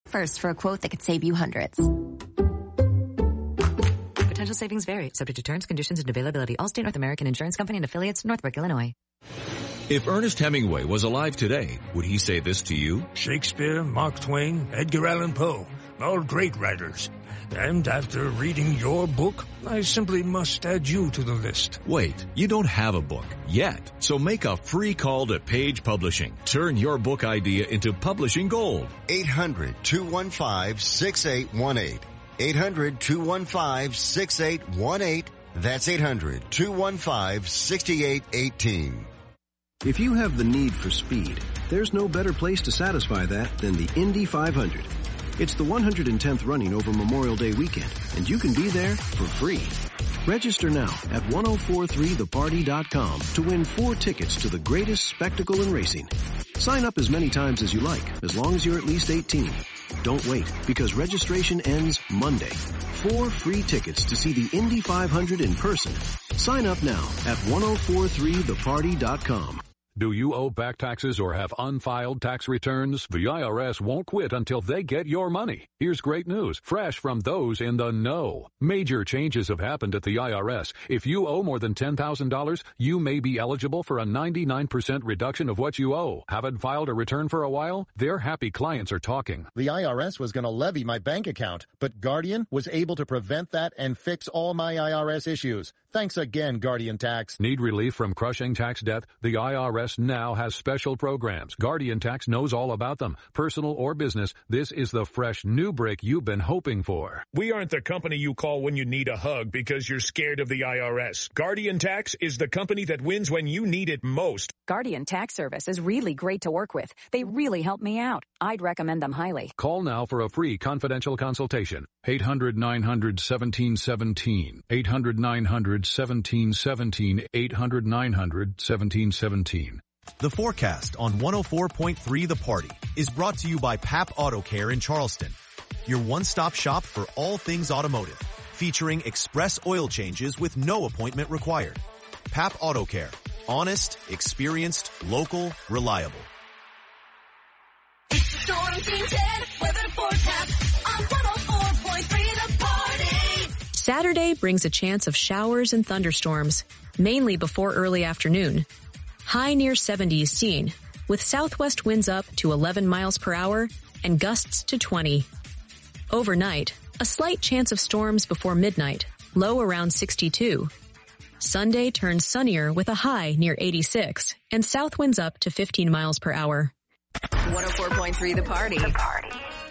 First for a quote that could save you hundreds. Potential savings vary, subject to terms, conditions, and availability. Allstate North American Insurance Company and affiliates, Northbrook, Illinois. If Ernest Hemingway was alive today, would he say this to you? Shakespeare, Mark Twain, Edgar Allan Poe, all great writers. And after reading your book, I simply must add you to the list. Wait, you don't have a book yet. So make a free call to Page Publishing. Turn your book idea into publishing gold. 800-215-6818. 800-215-6818. That's 800-215-6818. If you have the need for speed, there's no better place to satisfy that than the Indy 500. It's the 110th running over Memorial Day weekend, and you can be there for free. Register now at 1043theparty.com to win 4 tickets to the greatest spectacle in racing. Sign up as many times as you like, as long as you're at least 18. Don't wait, because registration ends Monday. 4 free tickets to see the Indy 500 in person. Sign up now at 1043theparty.com. Do you owe back taxes or have unfiled tax returns? The IRS won't quit until they get your money. Here's great news, fresh from those in the know. Major changes have happened at the IRS. If you owe more than $10,000, you may be eligible for a 99% reduction of what you owe. Haven't filed a return for a while? Their happy clients are talking. The IRS was going to levy my bank account, but Guardian was able to prevent that and fix all my IRS issues. Thanks again, Guardian Tax. Need relief from crushing tax debt? The IRS now has special programs. Guardian Tax knows all about them. Personal or business, this is the fresh new break you've been hoping for. We aren't the company you call when you need a hug because you're scared of the IRS. Guardian Tax is the company that wins when you need it most. Guardian Tax Service is really great to work with. They really help me out. I'd recommend them highly. Call now for a free confidential consultation. 800-900-1717. 800-900-1717. 800-900-1717. The forecast on 104.3 The Party is brought to you by Pap Auto Care in Charleston, your one-stop shop for all things automotive, featuring express oil changes with no appointment required. Pap Auto Care. Honest, experienced, local, reliable. Storm Team 10 weather forecast on 104.3 The Party. Saturday brings a chance of showers and thunderstorms, mainly before early afternoon. High near 70s seen, with southwest winds up to 11 miles per hour and gusts to 20. Overnight, a slight chance of storms before midnight, low around 62. Sunday turns sunnier with a high near 86 and south winds up to 15 miles per hour. 104.3 The Party.